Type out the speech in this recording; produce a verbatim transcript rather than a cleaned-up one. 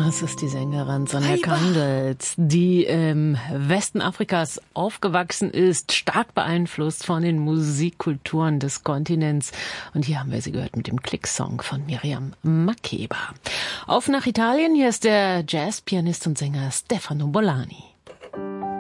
Das ist die Sängerin Sonja Kandels, die im Westen Afrikas aufgewachsen ist, stark beeinflusst von den Musikkulturen des Kontinents. Und hier haben wir sie gehört mit dem Klicksong von Miriam Makeba. Auf nach Italien, hier ist der Jazzpianist und Sänger Stefano Bollani.